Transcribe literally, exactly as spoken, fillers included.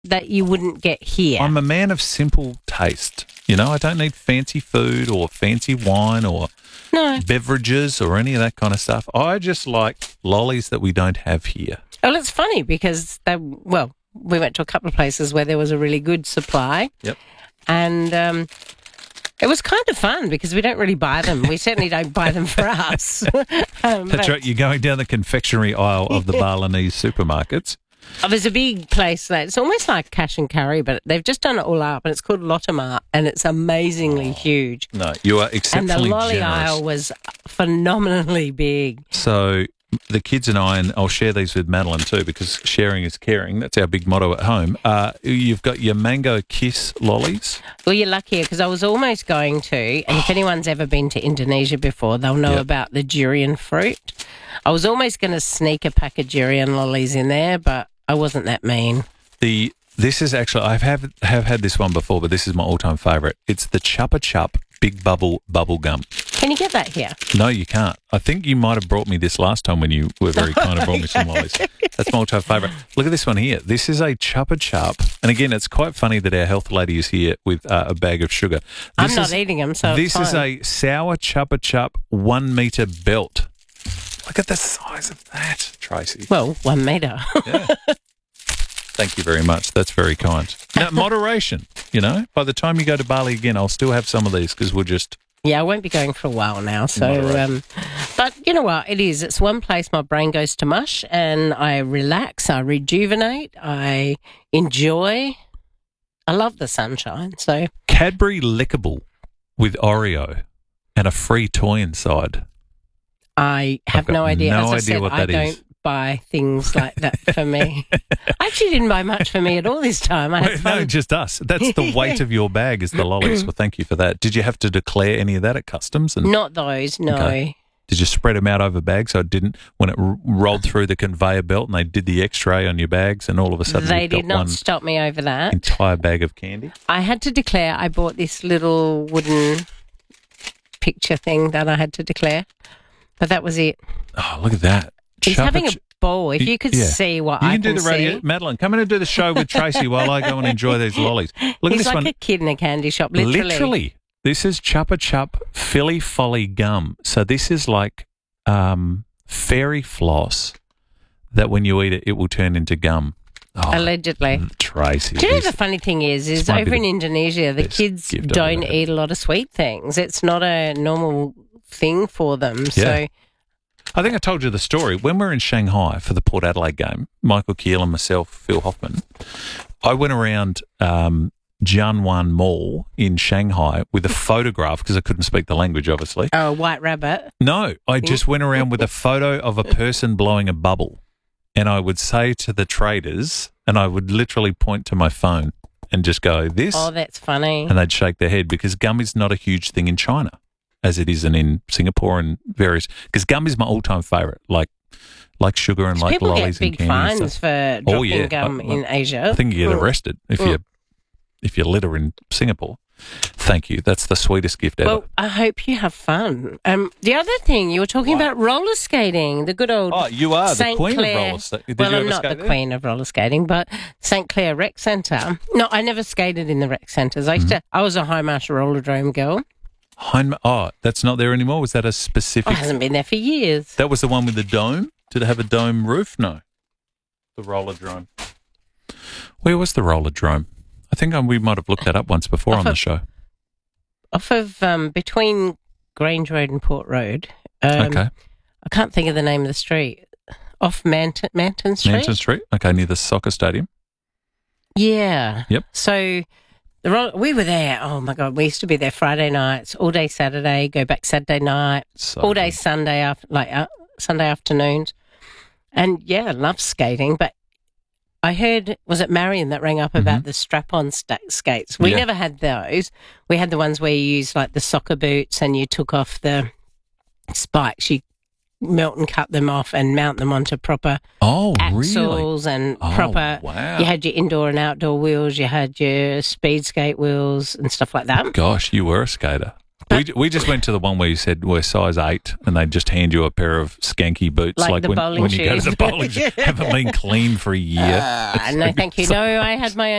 that you wouldn't get here. I'm a man of simple taste. You know, I don't need fancy food or fancy wine or no. beverages or any of that kind of stuff. I just like lollies that we don't have here. Well, it's funny because they, well, we went to a couple of places where there was a really good supply. Yep. And um, it was kind of fun because we don't really buy them. We certainly don't buy them for us. um, That's but, right. You're going down the confectionery aisle of the Balinese supermarkets. Oh, there's a big place that it's almost like cash and carry, but they've just done it all up, and it's called Lotomart, and it's amazingly huge. No, you are exceptionally And the lolly generous. aisle was phenomenally big. So the kids and I, and I'll share these with Madeline too, because sharing is caring. That's our big motto at home. Uh, you've got your mango kiss lollies. Well, you're lucky because I was almost going to, and if anyone's ever been to Indonesia before, they'll know Yep. about the durian fruit. I was almost going to sneak a pack of durian lollies in there, but I wasn't that mean. The This is actually, I have have had this one before, but this is my all-time favourite. It's the Chupa Chup Big Bubble Bubble Gum. Can you get that here? No, you can't. I think you might have brought me this last time when you were very kind and brought me some lollies. That's my all-time favourite. Look at this one here. This is a Chupa Chup. And again, it's quite funny that our health lady is here with uh, a bag of sugar. This I'm not is, eating them, so This it's is fine. a sour Chupa Chup one metre belt. Look at the size of that, Tracy. Well, one metre. Yeah. Thank you very much. That's very kind. Now, moderation, you know. By the time you go to Bali again, I'll still have some of these because we're just... Yeah, I won't be going for a while now. So, um, but you know what? It is. It's one place my brain goes to mush, and I relax, I rejuvenate, I enjoy. I love the sunshine. So Cadbury Lickable with Oreo and a free toy inside. I have got no idea. no As I idea said, what I that don't is. buy things like that for me. I actually didn't buy much for me at all this time. I had Wait, fun. no, just us. That's the weight of your bag is the lollies. Well, thank you for that. Did you have to declare any of that at customs? And Not those, no. Okay. Did you spread them out over bags so it didn't, when it r- rolled through the conveyor belt and they did the X-ray on your bags and all of a sudden They you've did got not one stop me over that. entire bag of candy? I had to declare. I bought this little wooden picture thing that I had to declare, but that was it. Oh, look at that. He's Chupa having a Ch- ball. If you could Yeah. see what You I can do the radio. see. Madeline, come in and do the show with Tracy while I go and enjoy these lollies. Look He's at this like one. a kid in a candy shop, literally. Literally. This is Chupa Chup Philly Folly Gum. So this is like um, fairy floss that when you eat it, it will turn into gum. Oh, Allegedly. Tracy. Do you know this- the funny thing is, is this might be over in the Indonesia, the best kids gift I've don't ever had. eat a lot of sweet things. It's not a normal thing for them. So Yeah. I think I told you the story. When we were in Shanghai for the Port Adelaide game, Michael Keel and myself, Phil Hoffman, I went around um, Jianwan Mall in Shanghai with a photograph because I couldn't speak the language, obviously. oh, a white rabbit. No, I just went around with a photo of a person blowing a bubble, and I would say to the traders, and I would literally point to my phone and just go, this, Oh, that's funny. and they'd shake their head because gum is not a huge thing in China, as it isn't in Singapore and various, because gum is my all-time favourite, like like sugar and like People lollies get and big candy and fines stuff. for dropping Oh, yeah. gum I- in Asia. I think you get Mm. arrested if Mm. you if you litter in Singapore. Thank you. That's the sweetest gift ever. Well, I hope you have fun. Um, the other thing, you were talking What? about roller skating, the good old oh, you are Saint the queen Clair. of roller skating. Did well, you I'm ever not skate the there? queen of roller skating, but Saint Clair Rec Centre. No, I never skated in the rec centres. I used Mm-hmm. to. I was a High Marsh Rollerdrome girl. Hein- oh, that's not there anymore. Was that a I specific? hasn't been there for years. That was the one with the dome. Did it have a dome roof? No. The roller drome. Where was the roller drome? I think um, we might have looked that up once before Off on the of- show. Off of um, between Grange Road and Port Road. Um, Okay. I can't think of the name of the street. Off Manton, Manton Street. Mansion Street. Okay, near the soccer stadium. Yeah. Yep. So the roll, we were there. Oh my God, we used to be there Friday nights, all day Saturday, go back Saturday night, So all day good. Sunday after, like uh, Sunday afternoons, and yeah, I love skating. But I heard, was it Marion that rang up about the strap-on sta- skates? We Mm-hmm. Yeah. never had those. We had the ones where you used like the soccer boots and you took off the spikes. You melt and cut them off and mount them onto proper Oh, really? axles and Oh, proper. wow. You had your indoor and outdoor wheels. You had your speed skate wheels and stuff like that. Gosh, you were a skater. We, we just went to the one where you said we're size eight and they just hand you a pair of skanky boots. Like the when, bowling when you go to shoes. the bowling shoes. Haven't been clean for a year. Uh, no, thank you. No, I had my own